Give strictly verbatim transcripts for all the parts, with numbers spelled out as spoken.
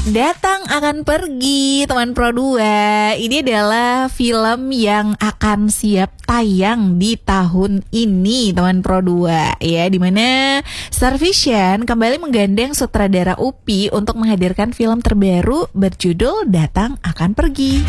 Datang akan pergi, teman Pro dua. Ini adalah film yang akan siap tayang di tahun ini, teman Pro dua. Ya, di mana Starvision kembali menggandeng sutradara Upi untuk menghadirkan film terbaru berjudul Datang Akan Pergi.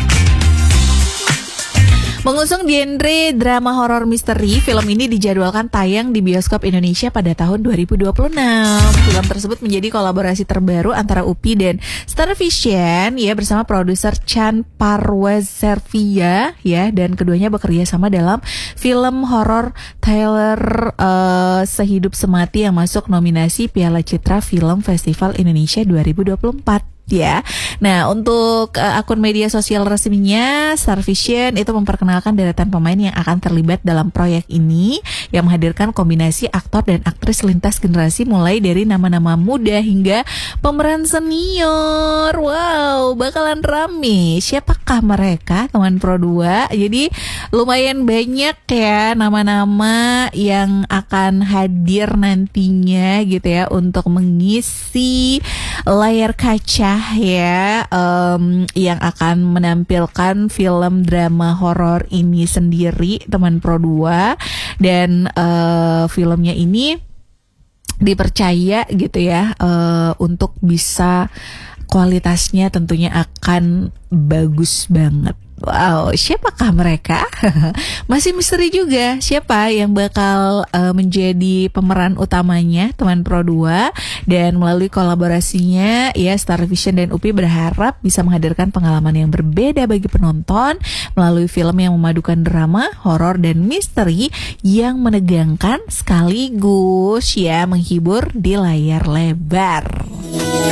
Mengusung genre drama horor misteri, film ini dijadwalkan tayang di bioskop Indonesia pada tahun dua ribu dua puluh enam. Film tersebut menjadi kolaborasi terbaru antara Upi dan Starvision ya, bersama produser Chan Parwaservia ya, dan keduanya bekerja sama dalam film horor Tyler uh, Sehidup Semati yang masuk nominasi Piala Citra Film Festival Indonesia dua ribu dua puluh empat. Ya, nah untuk uh, akun media sosial resminya, Starvision itu memperkenalkan deretan pemain yang akan terlibat dalam proyek ini, yang menghadirkan kombinasi aktor dan aktris lintas generasi mulai dari nama-nama muda hingga pemeran senior. Wow, bakalan rame. Siapakah mereka, teman Pro dua? Jadi lumayan banyak ya nama-nama yang akan hadir nantinya gitu ya, untuk mengisi layar kaca ya, um, yang akan menampilkan film drama horor ini sendiri, teman Pro dua. Dan uh, filmnya ini dipercaya gitu ya, uh, untuk bisa kualitasnya tentunya akan bagus banget. Wow, siapakah mereka? Masih misteri juga siapa yang bakal uh, menjadi pemeran utamanya, teman Pro dua. Dan melalui kolaborasinya ya, Starvision dan Upi berharap bisa menghadirkan pengalaman yang berbeda bagi penonton melalui film yang memadukan drama, horor, dan misteri yang menegangkan sekaligus ya menghibur di layar lebar.